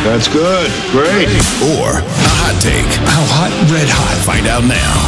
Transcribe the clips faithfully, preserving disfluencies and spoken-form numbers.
That's good. Great. Or a hot take. How hot? Red hot. Find out now.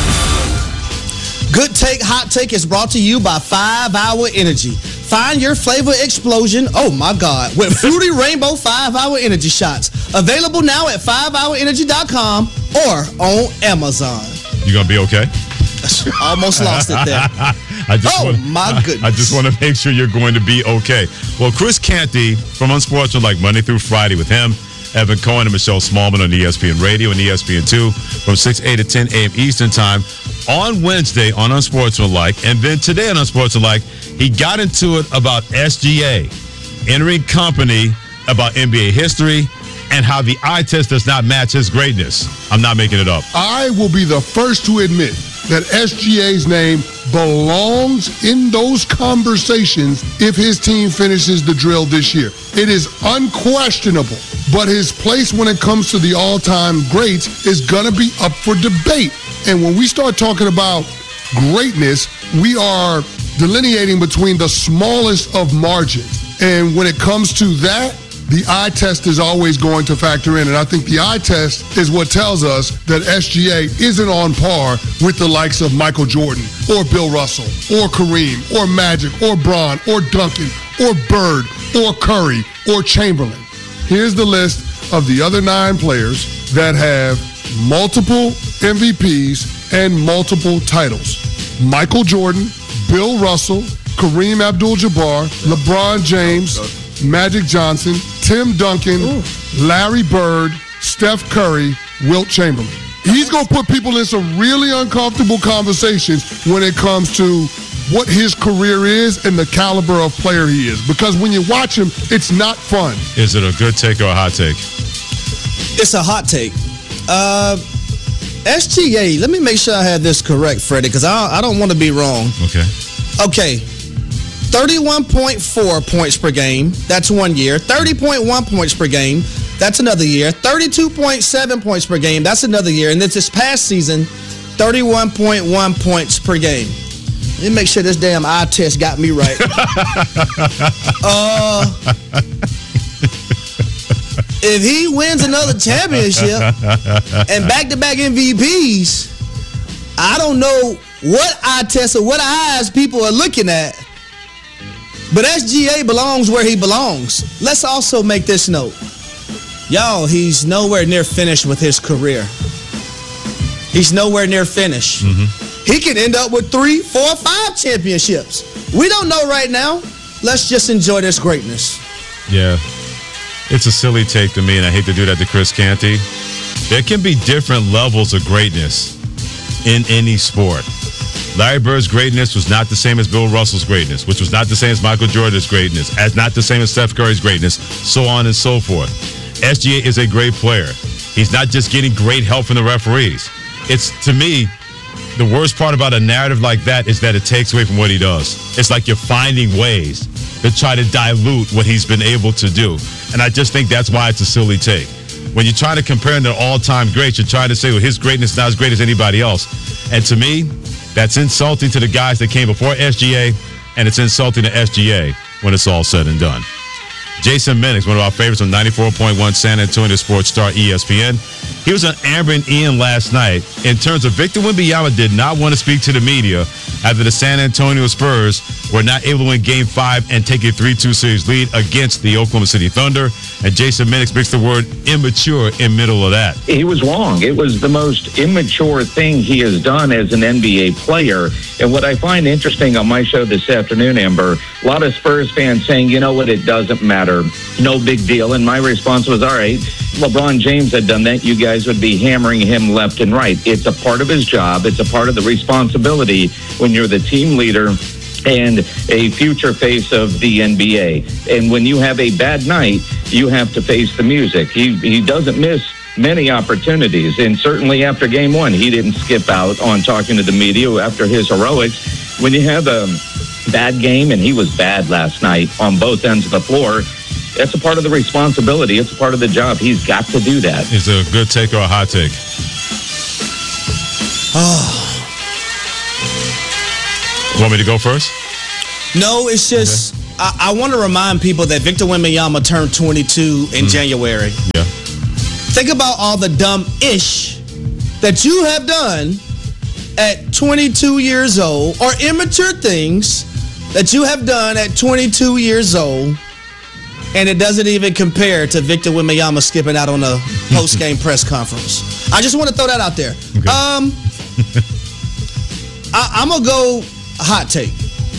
Good Take, Hot Take is brought to you by five hour Energy. Find your flavor explosion, oh my God, with Fruity Rainbow five hour Energy shots. Available now at five hour energy dot com or on Amazon. You gonna be okay? Almost lost it there. I just oh, wanna, my goodness. I just want to make sure you're going to be okay. Well, Chris Canty from Unsportsmanlike Monday through Friday with him, Evan Cohen and Michelle Smallman on E S P N Radio and E S P N two from six, eight to ten a.m. Eastern Time on Wednesday on Unsportsmanlike. And then today on Unsportsmanlike, he got into it about S G A, entering company about N B A history, and how the eye test does not match his greatness. I'm not making it up. I will be the first to admit that S G A's name belongs in those conversations if his team finishes the drill this year. It is unquestionable, but his place when it comes to the all-time greats is going to be up for debate. And when we start talking about greatness, we are delineating between the smallest of margins. And when it comes to that, the eye test is always going to factor in. And I think the eye test is what tells us that S G A isn't on par with the likes of Michael Jordan or Bill Russell or Kareem or Magic or Bron or Duncan or Bird or Curry or Chamberlain. Here's the list of the other nine players that have multiple M V Ps and multiple titles. Michael Jordan, Bill Russell, Kareem Abdul-Jabbar, LeBron James, Magic Johnson, Tim Duncan, Ooh. Larry Bird, Steph Curry, Wilt Chamberlain. He's going to put people in some really uncomfortable conversations when it comes to what his career is and the caliber of player he is. Because when you watch him, it's not fun. Is it a good take or a hot take? It's a hot take. Uh, S G A, let me make sure I have this correct, Freddie, because I, I don't want to be wrong. Okay. Okay. thirty-one point four points per game, that's one year. thirty point one points per game, that's another year. thirty-two point seven points per game, that's another year. And then this past season, thirty-one point one points per game. Let me make sure this damn eye test got me right. uh, if he wins another championship and back-to-back M V Ps, I don't know what eye test or what eyes people are looking at. But S G A belongs where he belongs. Let's also make this note. Y'all, he's nowhere near finished with his career. He's nowhere near finished. Mm-hmm. He can end up with three, four, five championships. We don't know right now. Let's just enjoy this greatness. Yeah. It's a silly take to me, and I hate to do that to Chris Canty. There can be different levels of greatness in any sport. Larry Bird's greatness was not the same as Bill Russell's greatness, which was not the same as Michael Jordan's greatness, as not the same as Steph Curry's greatness, so on and so forth. S G A is a great player. He's not just getting great help from the referees. It's, to me, the worst part about a narrative like that is that it takes away from what he does. It's like you're finding ways to try to dilute what he's been able to do. And I just think that's why it's a silly take. When you're trying to compare him to all-time greats, you're trying to say, well, his greatness is not as great as anybody else. And to me, that's insulting to the guys that came before S G A, and it's insulting to S G A when it's all said and done. Jason Minix, one of our favorites on ninety-four point one San Antonio Sports Star E S P N. He was on Amber and Ian last night. In terms of Victor Wembanyama did not want to speak to the media after the San Antonio Spurs were not able to win Game five and take a three two series lead against the Oklahoma City Thunder. And Jason Minix mixed the word immature in middle of that. He was wrong. It was the most immature thing he has done as an N B A player. And what I find interesting on my show this afternoon, Amber, a lot of Spurs fans saying, you know what, it doesn't matter. No big deal. And my response was, all right, LeBron James had done that. You guys would be hammering him left and right. It's a part of his job. It's a part of the responsibility when you're the team leader and a future face of the N B A. And when you have a bad night, you have to face the music. He he doesn't miss many opportunities. And certainly after game one, he didn't skip out on talking to the media after his heroics. When you have a bad game, and he was bad last night on both ends of the floor, that's a part of the responsibility. It's a part of the job. He's got to do that. Is it a good take or a hot take? Oh. Want me to go first? No, it's just, okay. I, I want to remind people that Victor Wembanyama turned twenty-two in mm. January. Yeah. Think about all the dumb-ish that you have done at twenty-two years old, or immature things that you have done at twenty-two years old, and it doesn't even compare to Victor Wembanyama skipping out on a post-game press conference. I just want to throw that out there. Okay. Um, I, I'm going to go hot take.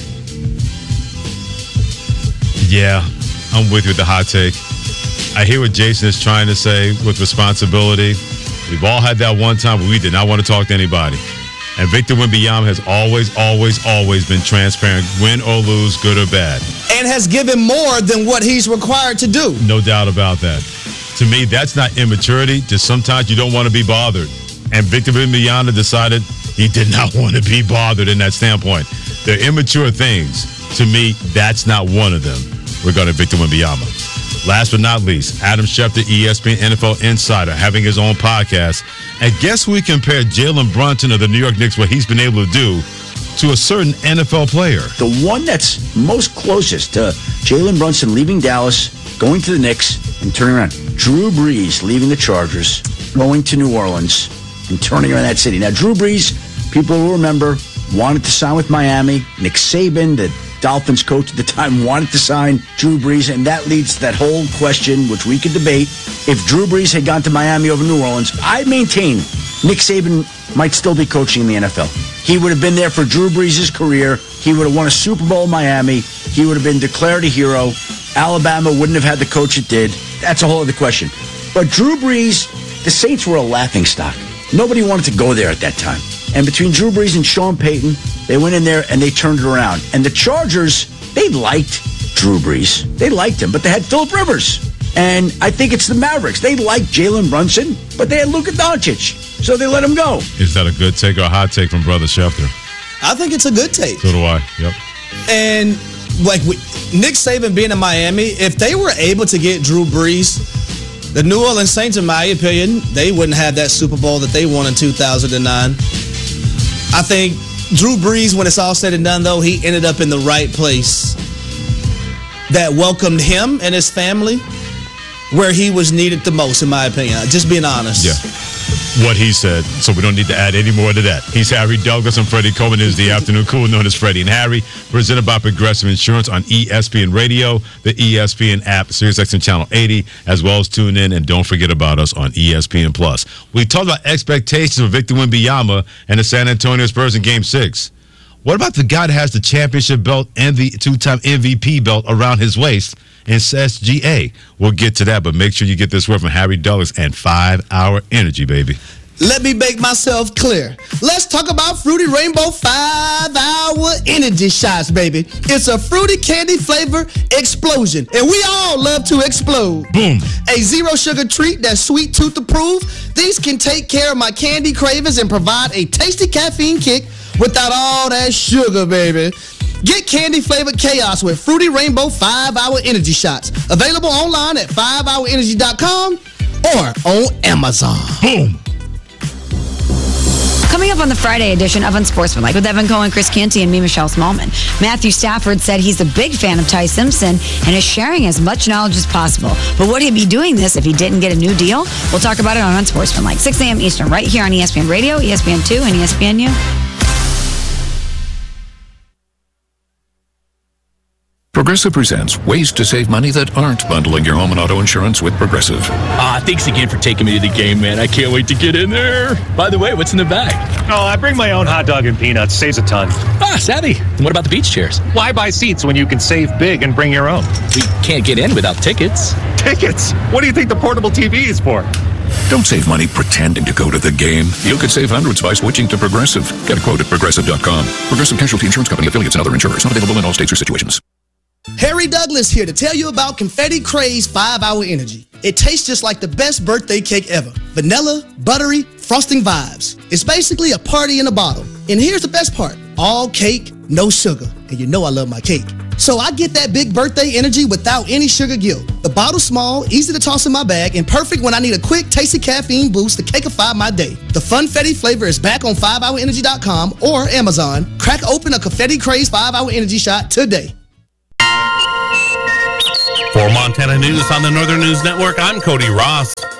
Yeah, I'm with you with the hot take. I hear what Jason is trying to say with responsibility. We've all had that one time where we did not want to talk to anybody. And Victor Wembanyama has always, always, always been transparent, win or lose, good or bad. And has given more than what he's required to do. No doubt about that. To me, that's not immaturity. Just sometimes you don't want to be bothered. And Victor Wembanyama decided he did not want to be bothered in that standpoint. They're immature things. To me, that's not one of them regarding Victor Wembanyama. Last but not least, Adam Schefter, E S P N N F L Insider, having his own podcast. And guess we compare Jalen Brunson of the New York Knicks, what he's been able to do, to a certain N F L player. The one that's most closest to Jalen Brunson leaving Dallas, going to the Knicks, and turning around. Drew Brees leaving the Chargers, going to New Orleans, and turning around that city. Now, Drew Brees, people will remember, wanted to sign with Miami. Nick Saban, the Dolphins coach at the time, wanted to sign Drew Brees, and that leads to that whole question, which we could debate. If Drew Brees had gone to Miami over New Orleans, I maintain Nick Saban might still be coaching in the N F L. He would have been there for Drew Brees' career. He would have won a Super Bowl in Miami. He would have been declared a hero. Alabama wouldn't have had the coach it did. That's a whole other question. But Drew Brees, the Saints were a laughingstock. Nobody wanted to go there at that time. And between Drew Brees and Sean Payton, they went in there and they turned it around. And the Chargers, they liked Drew Brees. They liked him, but they had Phillip Rivers. And I think it's the Mavericks. They liked Jalen Brunson, but they had Luka Doncic. So they let him go. Is that a good take or a hot take from Brother Schefter? I think it's a good take. So do I, yep. And like with Nick Saban being in Miami, if they were able to get Drew Brees, the New Orleans Saints, in my opinion, they wouldn't have that Super Bowl that they won in two thousand nine. I think Drew Brees, when it's all said and done, though, he ended up in the right place that welcomed him and his family where he was needed the most, in my opinion. Just being honest. Yeah. What he said, so we don't need to add any more to that. He's Harry Douglas and Freddie Coleman. Is the afternoon cool, known as Freddie and Harry, presented by Progressive Insurance on E S P N Radio, the E S P N app, SiriusXM Channel eighty, as well as tune in, and don't forget about us on E S P N Plus. We talked about expectations of Victor Wembanyama and the San Antonio Spurs in Game six. What about the guy that has the championship belt and the two-time M V P belt around his waist? And S G A. We'll get to that, but make sure you get this word from Harry Douglas and five hour Energy, baby. Let me make myself clear. Let's talk about Fruity Rainbow five hour Energy Shots, baby. It's a fruity candy flavor explosion, and we all love to explode. Boom. A zero-sugar treat that's sweet tooth approved. These can take care of my candy cravings and provide a tasty caffeine kick without all that sugar, baby. Get candy-flavored chaos with Fruity Rainbow five hour Energy Shots. Available online at five hour energy dot com or on Amazon. Boom. Coming up on the Friday edition of Unsportsmanlike with Evan Cohen, Chris Canty, and me, Michelle Smallman. Matthew Stafford said he's a big fan of Ty Simpson and is sharing as much knowledge as possible. But would he be doing this if he didn't get a new deal? We'll talk about it on Unsportsmanlike, six a.m. Eastern, right here on E S P N Radio, E S P N two, and E S P N U. Progressive presents ways to save money that aren't bundling your home and auto insurance with Progressive. Ah, thanks again for taking me to the game, man. I can't wait to get in there. By the way, what's in the bag? Oh, I bring my own hot dog and peanuts. Saves a ton. Ah, savvy. And what about the beach chairs? Why buy seats when you can save big and bring your own? We can't get in without tickets. Tickets? What do you think the portable T V is for? Don't save money pretending to go to the game. You could save hundreds by switching to Progressive. Get a quote at progressive dot com. Progressive Casualty Insurance Company, affiliates, and other insurers. Not available in all states or situations. Harry Douglas here to tell you about Confetti Craze five hour Energy. It tastes just like the best birthday cake ever. Vanilla, buttery, frosting vibes. It's basically a party in a bottle. And here's the best part. All cake, no sugar. And you know I love my cake. So I get that big birthday energy without any sugar guilt. The bottle's small, easy to toss in my bag, and perfect when I need a quick, tasty caffeine boost to cakeify my day. The Funfetti flavor is back on five hour energy dot com or Amazon. Crack open a Confetti Craze five hour Energy Shot today. For Montana News on the Northern News Network, I'm Cody Ross.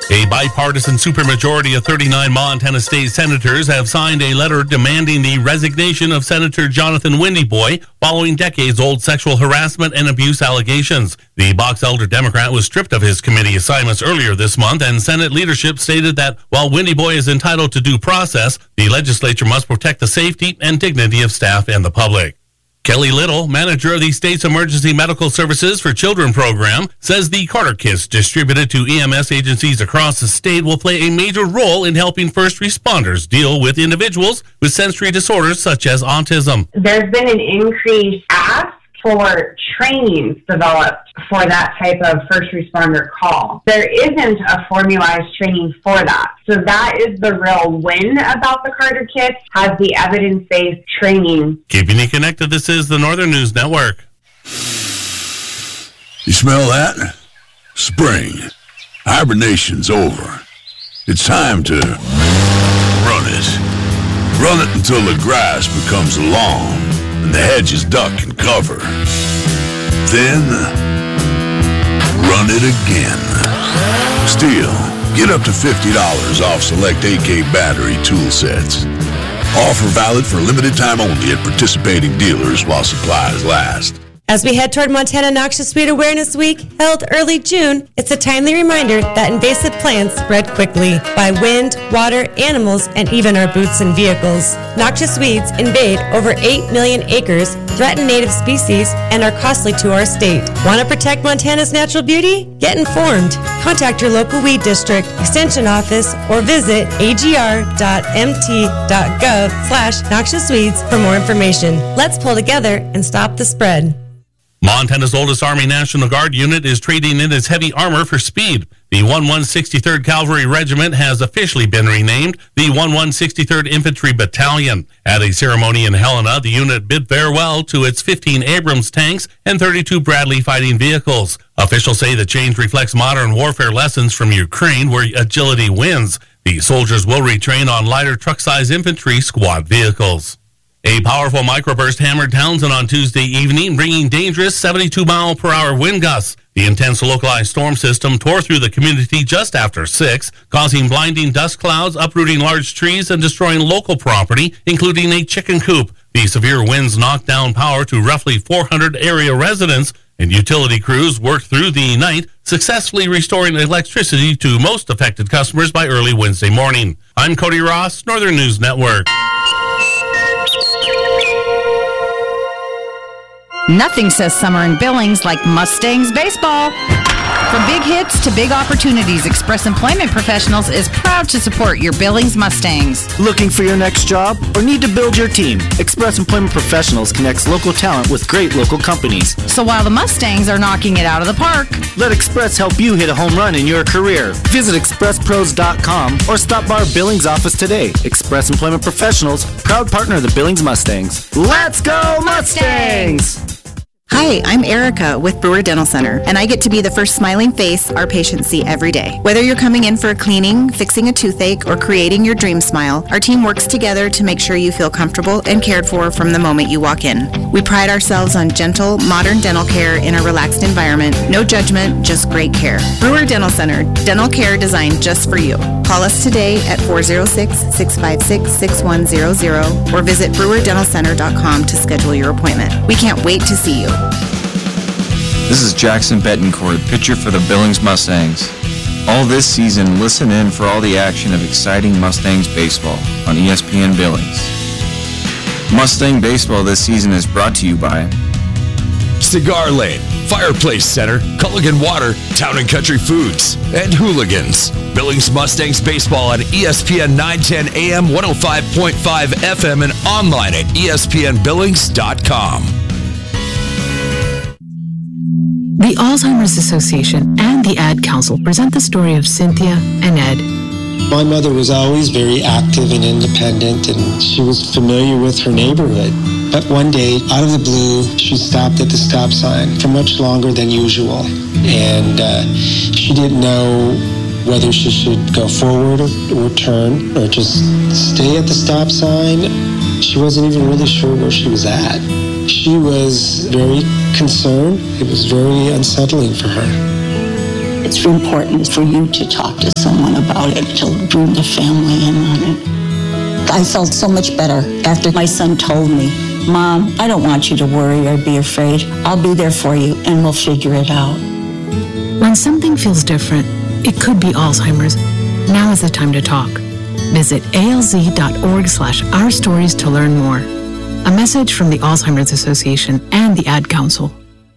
A bipartisan supermajority of thirty-nine Montana state senators have signed a letter demanding the resignation of Senator Jonathan Windyboy following decades-old sexual harassment and abuse allegations. The Box Elder Democrat was stripped of his committee assignments earlier this month, and Senate leadership stated that while Windyboy is entitled to due process, the legislature must protect the safety and dignity of staff and the public. Kelly Little, manager of the state's Emergency Medical Services for Children program, says the Carter kits distributed to E M S agencies across the state will play a major role in helping first responders deal with individuals with sensory disorders such as autism. There's been an increased ask for trainings developed for that type of first responder call. There isn't a formalized training for that. So that is the real win about the Carter kits, has the evidence-based training. Keeping you connected, this is the Northern News Network. You smell that? Spring. Hibernation's over. It's time to run it. Run it until the grass becomes long and the hedges duck and cover. Then, run it again. Still, get up to fifty dollars off select A K battery tool sets. Offer valid for limited time only at participating dealers while supplies last. As we head toward Montana Noxious Weed Awareness Week, held early June, it's a timely reminder that invasive plants spread quickly by wind, water, animals, and even our boots and vehicles. Noxious weeds invade over eight million acres, threaten native species, and are costly to our state. Want to protect Montana's natural beauty? Get informed. Contact your local weed district, extension office, or visit agr.mt.gov slash noxious weeds for more information. Let's pull together and stop the spread. Montana's oldest Army National Guard unit is trading in its heavy armor for speed. The eleven sixty-third Cavalry Regiment has officially been renamed the eleven sixty-third Infantry Battalion. At a ceremony in Helena, the unit bid farewell to its fifteen Abrams tanks and thirty-two Bradley fighting vehicles. Officials say the change reflects modern warfare lessons from Ukraine, where agility wins. The soldiers will retrain on lighter truck-size infantry squad vehicles. A powerful microburst hammered Townsend on Tuesday evening, bringing dangerous seventy-two mile per hour wind gusts. The intense localized storm system tore through the community just after six, causing blinding dust clouds, uprooting large trees, and destroying local property, including a chicken coop. The severe winds knocked down power to roughly four hundred area residents, and utility crews worked through the night, successfully restoring electricity to most affected customers by early Wednesday morning. I'm Cody Ross, Northern News Network. Nothing says summer in Billings like Mustangs baseball. From big hits to big opportunities, Express Employment Professionals is proud to support your Billings Mustangs. Looking for your next job or need to build your team? Express Employment Professionals connects local talent with great local companies. So while the Mustangs are knocking it out of the park, let Express help you hit a home run in your career. Visit express pros dot com or stop by our Billings office today. Express Employment Professionals, proud partner of the Billings Mustangs. Let's go Mustangs! Hi, I'm Erica with Brewer Dental Center, and I get to be the first smiling face our patients see every day. Whether you're coming in for a cleaning, fixing a toothache, or creating your dream smile, our team works together to make sure you feel comfortable and cared for from the moment you walk in. We pride ourselves on gentle, modern dental care in a relaxed environment. No judgment, just great care. Brewer Dental Center, dental care designed just for you. Call us today at four oh six, six five six, six one zero zero or visit brewer dental center dot com to schedule your appointment. We can't wait to see you. This is Jackson Betancourt, pitcher for the Billings Mustangs. All this season, listen in for all the action of exciting Mustangs baseball on E S P N Billings. Mustang baseball this season is brought to you by Cigar Lane, Fireplace Center, Culligan Water, Town and Country Foods, and Hooligans. Billings Mustangs baseball on E S P N nine ten A M, one oh five point five F M, and online at E S P N billings dot com. The Alzheimer's Association and the Ad Council present the story of Cynthia and Ed. My mother was always very active and independent, and she was familiar with her neighborhood. But one day, out of the blue, she stopped at the stop sign for much longer than usual. And uh, she didn't know whether she should go forward or, or turn or just stay at the stop sign. She wasn't even really sure where she was at. She was very concerned. It was very unsettling for her. It's important for you to talk to someone about it, to bring the family in on it. I felt so much better after my son told me, Mom, I don't want you to worry or be afraid. I'll be there for you and we'll figure it out. When something feels different, it could be Alzheimer's. Now is the time to talk. Visit alz.org slash our stories to learn more. A message from the Alzheimer's Association and the Ad Council.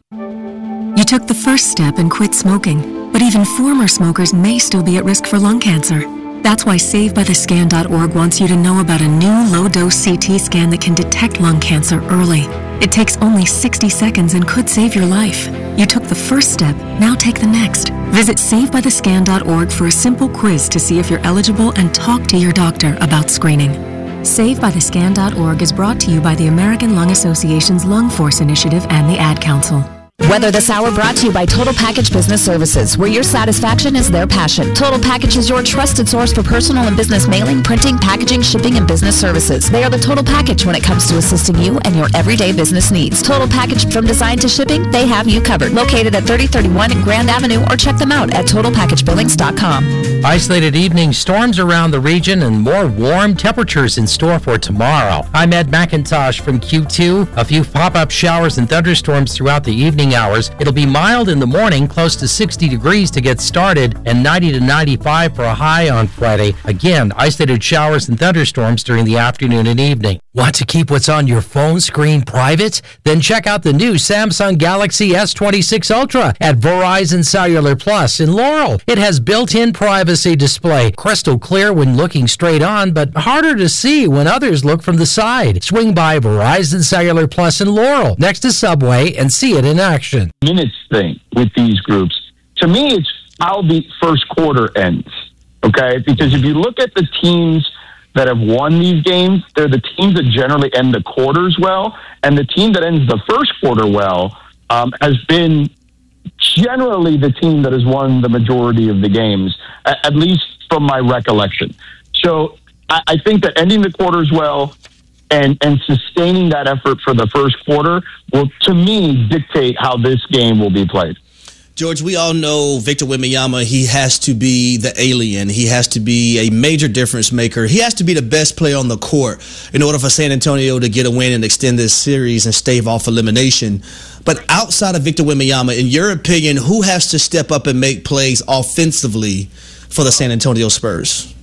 You took the first step and quit smoking, but even former smokers may still be at risk for lung cancer. That's why Save By The Scan dot org wants you to know about a new low-dose C T scan that can detect lung cancer early. It takes only sixty seconds and could save your life. You took the first step, now take the next. Visit Save By The Scan dot org for a simple quiz to see if you're eligible and talk to your doctor about screening. Save By The Scan dot org is brought to you by the American Lung Association's Lung Force Initiative and the Ad Council. Weather This Hour brought to you by Total Package Business Services, where your satisfaction is their passion. Total Package is your trusted source for personal and business mailing, printing, packaging, shipping, and business services. They are the total package when it comes to assisting you and your everyday business needs. Total Package from design to shipping, they have you covered. Located at thirty thirty-one Grand Avenue, or check them out at total package billings dot com. Isolated evening storms around the region and more warm temperatures in store for tomorrow. I'm Ed McIntosh from Q two. A few pop-up showers and thunderstorms throughout the evening hours. It'll be mild in the morning, close to sixty degrees to get started, and ninety to ninety-five for a high on Friday. Again, isolated showers and thunderstorms during the afternoon and evening. Want to keep what's on your phone screen private? Then check out the new Samsung Galaxy S twenty-six Ultra at Verizon Cellular Plus in Laurel. It has built-in privacy display, crystal clear when looking straight on, but harder to see when others look from the side. Swing by Verizon Cellular Plus in Laurel, next to Subway, and see it in action. Minutes thing with these groups, to me, it's how the first quarter ends, okay? Because if you look at the teams that have won these games, they're the teams that generally end the quarters well, and the team that ends the first quarter well um, has been generally the team that has won the majority of the games, at, at least from my recollection. So I, I think that ending the quarters well and, and sustaining that effort for the first quarter will, to me, dictate how this game will be played. George, we all know Victor Wembanyama. He has to be the alien. He has to be a major difference maker. He has to be the best player on the court in order for San Antonio to get a win and extend this series and stave off elimination. But outside of Victor Wembanyama, in your opinion, who has to step up and make plays offensively for the San Antonio Spurs?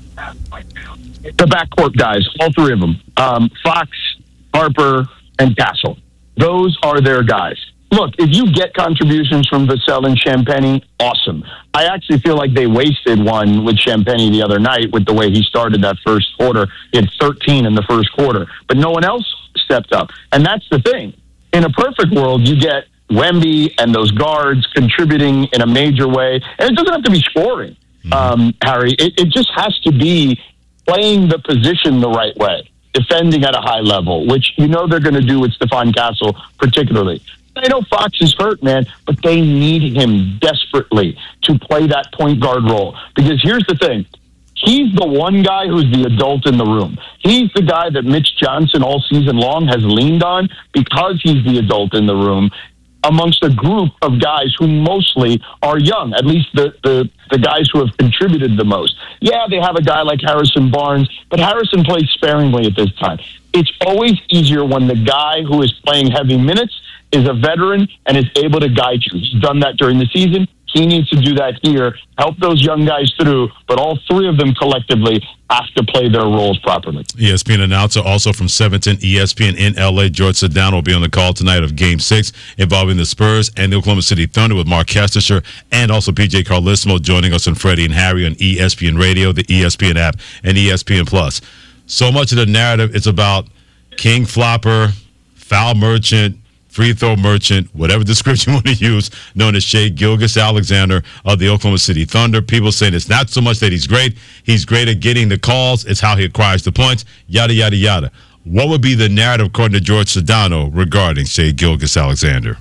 The backcourt guys, all three of them. Um, Fox, Harper, and Castle. Those are their guys. Look, if you get contributions from Vassell and Champagnie, awesome. I actually feel like they wasted one with Champagnie the other night with the way he started that first quarter. He had thirteen in the first quarter, but no one else stepped up. And that's the thing. In a perfect world, you get Wemby and those guards contributing in a major way. And it doesn't have to be scoring, um, Harry. It, it just has to be playing the position the right way, defending at a high level, which you know they're going to do with Stephon Castle particularly. I know Fox is hurt, man, but they need him desperately to play that point guard role. Because here's the thing. He's the one guy who's the adult in the room. He's the guy that Mitch Johnson all season long has leaned on because he's the adult in the room amongst a group of guys who mostly are young, at least the, the, the guys who have contributed the most. Yeah, they have a guy like Harrison Barnes, but Harrison plays sparingly at this time. It's always easier when the guy who is playing heavy minutes is a veteran and is able to guide you. He's done that during the season. He needs to do that here, help those young guys through, but all three of them collectively have to play their roles properly. E S P N announcer also from seven ten E S P N in L A, George Sedano, will be on the call tonight of Game six involving the Spurs and the Oklahoma City Thunder with Mark Kestisher and also P J Carlissimo joining us on Freddie and Harry on E S P N Radio, the E S P N app, and E S P N Plus. So much of the narrative is about King Flopper, foul merchant, free throw merchant, whatever description you want to use, known as Shai Gilgeous-Alexander of the Oklahoma City Thunder. People saying it's not so much that he's great. He's great at getting the calls. It's how he acquires the points, yada, yada, yada. What would be the narrative, according to George Sedano, regarding Shai Gilgeous-Alexander?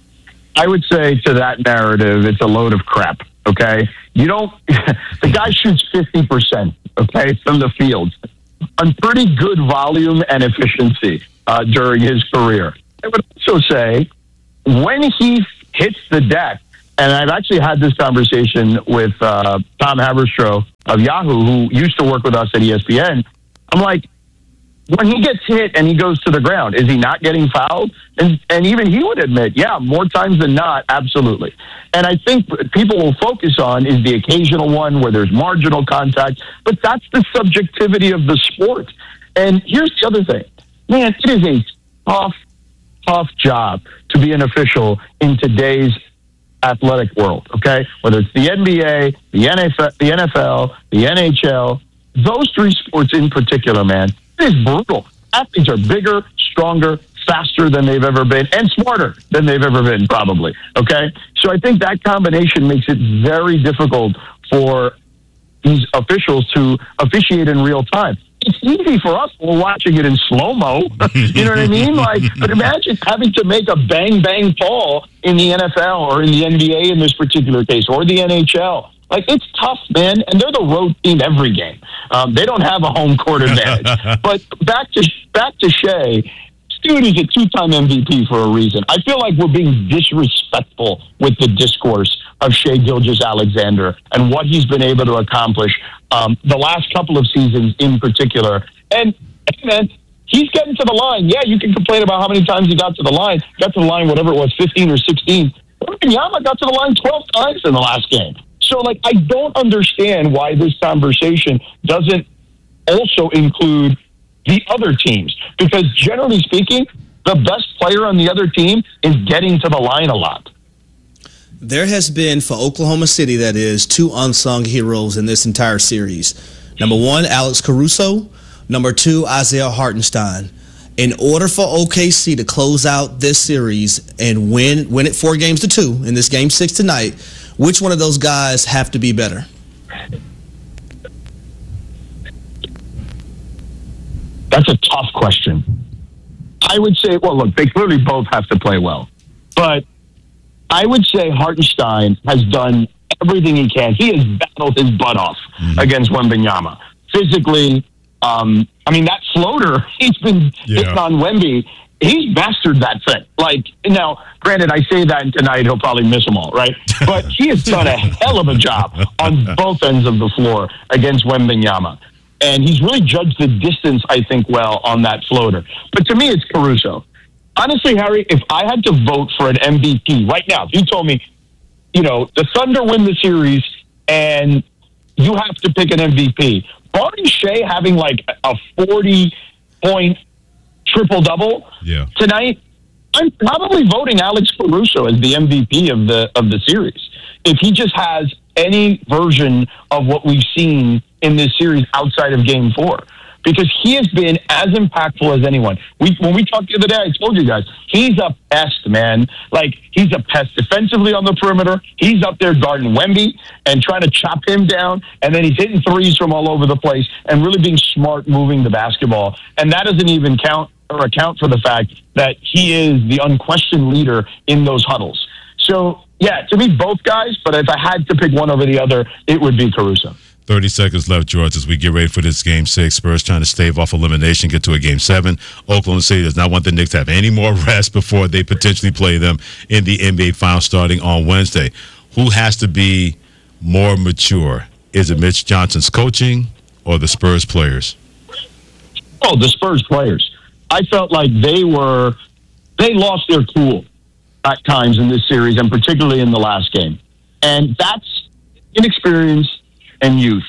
I would say to that narrative, it's a load of crap, okay? You don't – the guy shoots fifty percent, okay, from the field on pretty good volume and efficiency uh, during his career. I would also say when he hits the deck, And I've actually had this conversation with uh, Tom Haberstroh of Yahoo, who used to work with us at E S P N. I'm like, when he gets hit and he goes to the ground, is he not getting fouled? And, and even he would admit, yeah, more times than not, absolutely. And I think people will focus on is the occasional one where there's marginal contact, but that's the subjectivity of the sport. And here's the other thing. Man, it is a tough, tough job to be an official in today's athletic world, okay? Whether it's the N B A, the N F L, the N F L, the N H L, those three sports in particular, man, it is brutal. Athletes are bigger, stronger, faster than they've ever been, and smarter than they've ever been, probably, okay? So I think that combination makes it very difficult for these officials to officiate in real time. It's easy for us. We're watching it in slow-mo. You know what I mean? Like, but imagine having to make a bang-bang call in the N F L or in the N B A in this particular case, or the N H L. Like, it's tough, man, and they're the road team every game. Um, they don't have a home court advantage. But back to back to Shea, dude is a two-time M V P for a reason. I feel like we're being disrespectful with the discourse of Shea Gilgeous-Alexander and what he's been able to accomplish um, the last couple of seasons in particular. And, hey, man, he's getting to the line. Yeah, you can complain about how many times he got to the line. Got to the line, whatever it was, fifteen or sixteen. Wembanyama got to the line twelve times in the last game. So, like, I don't understand why this conversation doesn't also include the other teams. Because generally speaking, the best player on the other team is getting to the line a lot. There has been, for Oklahoma City, that is, two unsung heroes in this entire series. Number one, Alex Caruso. Number two, Isaiah Hartenstein. In order for O K C to close out this series and win win it four games to two in this game six tonight, which one of those guys have to be better? That's a tough question. I would say, well, look, they clearly both have to play well. But I would say Hartenstein has done everything he can. He has battled his butt off mm-hmm. against Wembanyama. Physically, um, I mean, that floater he's been yeah. hitting on Wemby, he's mastered that thing. Like, now, granted, I say that, and tonight he'll probably miss them all, right? But he has done a hell of a job on both ends of the floor against Wembanyama. And he's really judged the distance, I think, well on that floater. But to me, it's Caruso. Honestly, Harry, if I had to vote for an M V P right now, if you told me, you know, the Thunder win the series and you have to pick an M V P, barring Shea having like a forty-point triple-double yeah. tonight, I'm probably voting Alex Caruso as the M V P of the of the series. If he just has any version of what we've seen in this series outside of Game Four, because he has been as impactful as anyone. We when we talked the other day, I told you guys he's a pest, man. Like he's a pest defensively on the perimeter. He's up there guarding Wemby and trying to chop him down, and then he's hitting threes from all over the place and really being smart moving the basketball. And that doesn't even count or account for the fact that he is the unquestioned leader in those huddles. So yeah, to me, both guys. But if I had to pick one over the other, it would be Caruso. thirty seconds left, George, as we get ready for this game six. Spurs trying to stave off elimination, get to a game seven. Oklahoma City does not want the Knicks to have any more rest before they potentially play them in the N B A Finals starting on Wednesday. Who has to be more mature? Is it Mitch Johnson's coaching or the Spurs players? Oh, the Spurs players. I felt like they were, they lost their cool at times in this series, and particularly in the last game. And that's inexperience and youth.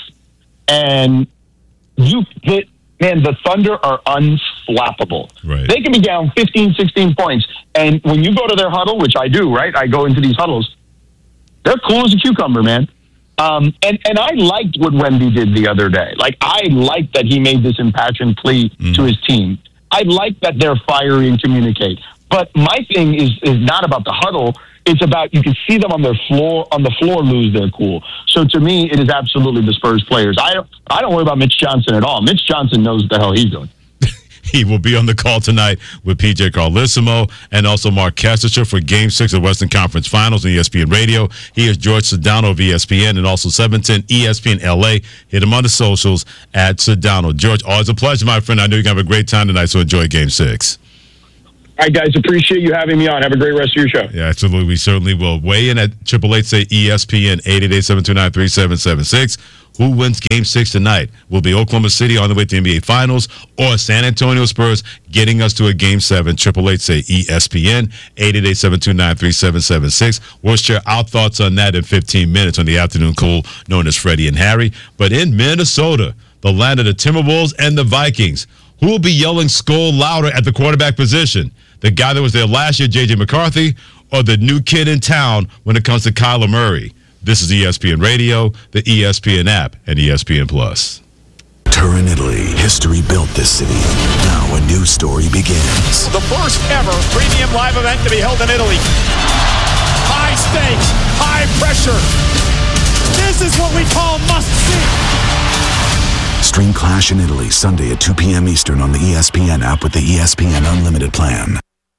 And you hit, man, the Thunder are unflappable. Right. They can be down fifteen, sixteen points. And when you go to their huddle, which I do, right? I go into these huddles. They're cool as a cucumber, man. Um, and, and I liked what Wemby did the other day. Like, I liked that he made this impassioned plea mm. to his team. I like that they're fiery and communicate. But my thing is is not about the huddle. It's about, you can see them on their floor, on the floor lose their cool. So to me, it is absolutely the Spurs players. I don't, I don't worry about Mitch Johnson at all. Mitch Johnson knows what the hell he's doing. He will be on the call tonight with P J Carlissimo and also Mark Kestecher for Game six of Western Conference Finals on E S P N Radio. He is George Sedano of E S P N and also seven ten E S P N L A. Hit him on the socials at Sedano. George, always a pleasure, my friend. I know you're going to have a great time tonight, so enjoy Game six. All right, guys, appreciate you having me on. Have a great rest of your show. Yeah, absolutely. We certainly will. Weigh in at triple eight say E S P N, eight eight eight, seven two nine, three seven seven six. Who wins Game six tonight? Will it be Oklahoma City on the way to the N B A Finals or San Antonio Spurs getting us to a Game seven? triple eight say E S P N, eight eight eight, seven two nine, three seven seven six. We'll share our thoughts on that in fifteen minutes on the afternoon cool known as Freddie and Harry. But in Minnesota, the land of the Timberwolves and the Vikings, who will be yelling skull louder at the quarterback position? The guy that was there last year, J J McCarthy, or the new kid in town when it comes to Kyler Murray? This is E S P N Radio, the E S P N app, and E S P N Plus. Turin, Italy. History built this city. Now a new story begins. The first ever premium live event to be held in Italy. High stakes, high pressure. This is what we call must-see. Stream Clash in Italy Sunday at two p.m. Eastern on the E S P N app with the E S P N Unlimited plan.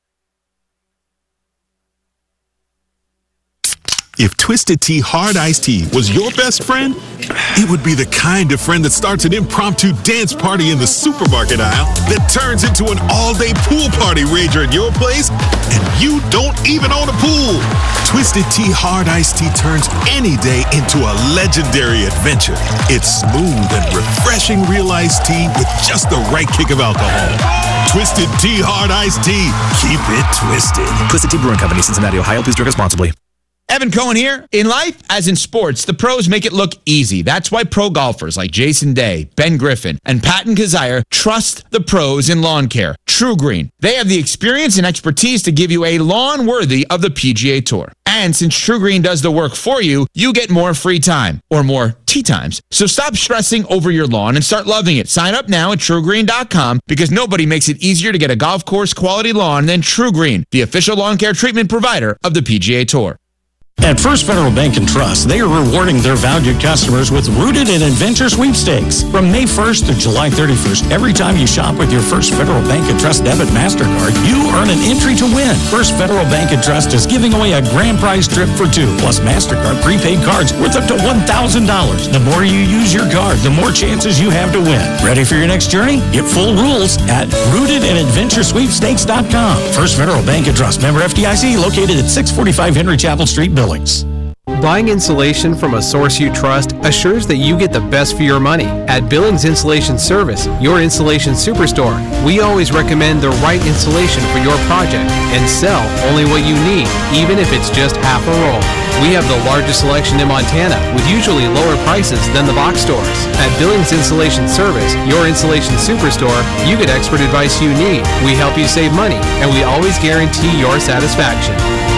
If Twisted Tea Hard Iced Tea was your best friend, it would be the kind of friend that starts an impromptu dance party in the supermarket aisle that turns into an all-day pool party rager at your place, and you don't even own a pool. Twisted Tea Hard Iced Tea turns any day into a legendary adventure. It's smooth and refreshing real iced tea with just the right kick of alcohol. Twisted Tea Hard Iced Tea. Keep it twisted. Twisted Tea Brewing Company, Cincinnati, Ohio. Please drink responsibly. Evan Cohen here. In life, as in sports, the pros make it look easy. That's why pro golfers like Jason Day, Ben Griffin, and Patton Kazire trust the pros in lawn care. True Green. They have the experience and expertise to give you a lawn worthy of the P G A Tour. And since True Green does the work for you, you get more free time, or more tea times. So stop stressing over your lawn and start loving it. Sign up now at true green dot com because nobody makes it easier to get a golf course quality lawn than True Green, the official lawn care treatment provider of the P G A Tour. At First Federal Bank and Trust, they are rewarding their valued customers with Rooted in Adventure sweepstakes. From May first to July thirty-first, every time you shop with your First Federal Bank and Trust debit MasterCard, you earn an entry to win. First Federal Bank and Trust is giving away a grand prize trip for two, plus MasterCard prepaid cards worth up to one thousand dollars. The more you use your card, the more chances you have to win. Ready for your next journey? Get full rules at rooted in adventure sweepstakes dot com. First Federal Bank and Trust, member F D I C, located at six forty-five Henry Chapel Street, Billings. Buying insulation from a source you trust assures that you get the best for your money. At Billings Insulation Service, your insulation superstore, we always recommend the right insulation for your project and sell only what you need, even if it's just half a roll. We have the largest selection in Montana with usually lower prices than the box stores. At Billings Insulation Service, your insulation superstore, you get expert advice you need. We help you save money, and we always guarantee your satisfaction.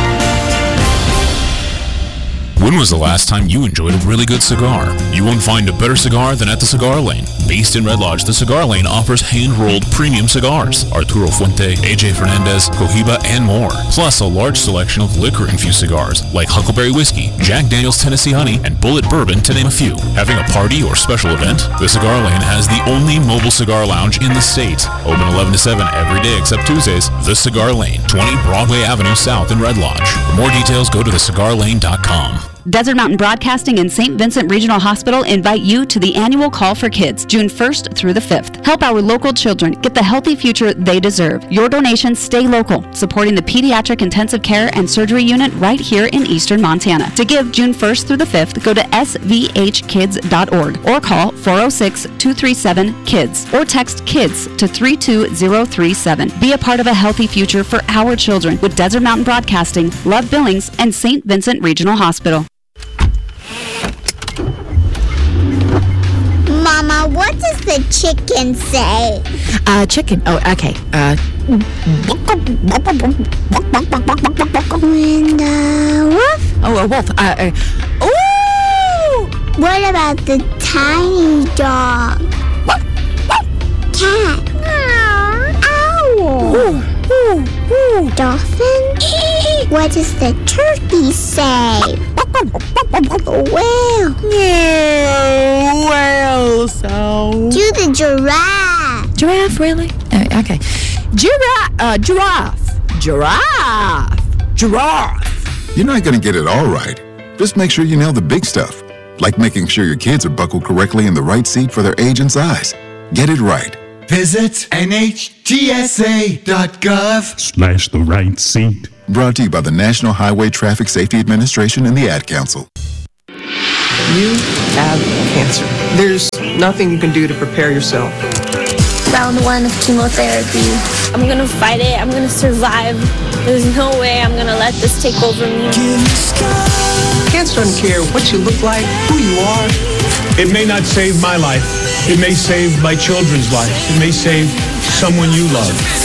When was the last time you enjoyed a really good cigar? You won't find a better cigar than at the Cigar Lane. Based in Red Lodge, the Cigar Lane offers hand-rolled premium cigars, Arturo Fuente, A J Fernandez, Cohiba, and more. Plus a large selection of liquor-infused cigars like Huckleberry Whiskey, Jack Daniel's Tennessee Honey, and Bullet Bourbon, to name a few. Having a party or special event? The Cigar Lane has the only mobile cigar lounge in the state. Open eleven to seven every day except Tuesdays. The Cigar Lane, twenty Broadway Avenue South in Red Lodge. For more details, go to the cigar lane dot com. Desert Mountain Broadcasting and Saint Vincent Regional Hospital invite you to the annual Call for Kids, June first through the fifth. Help our local children get the healthy future they deserve. Your donations stay local, supporting the Pediatric Intensive Care and Surgery Unit right here in eastern Montana. To give June first through the fifth, go to s v h kids dot org or call four oh six, two three seven, KIDS or text KIDS to three two zero three seven. Be a part of a healthy future for our children with Desert Mountain Broadcasting, Love Billings, and Saint Vincent Regional Hospital. Mama, what does the chicken say? Uh, chicken. Oh, okay. Uh. And uh, wolf? Oh, a wolf. Uh. uh Ooh! What about the tiny dog? Cat? Owl? Ooh, ooh, ooh. Dolphin? What does the turkey say? Whale. Yeah, whale sound. Do the giraffe. Giraffe, really? Uh, okay. Giraffe. Uh, giraffe. Giraffe. Giraffe. You're not going to get it all right. Just make sure you nail the big stuff, like making sure your kids are buckled correctly in the right seat for their age and size. Get it right. Visit N H T S A dot gov slash the right seat. Brought to you by the National Highway Traffic Safety Administration and the Ad Council. You have cancer. There's nothing you can do to prepare yourself. Round one of chemotherapy. I'm gonna fight it. I'm gonna survive. There's no way I'm gonna let this take over me. Cancer doesn't care what you look like, who you are. It may not save my life. It may save my children's life. It may save someone you love.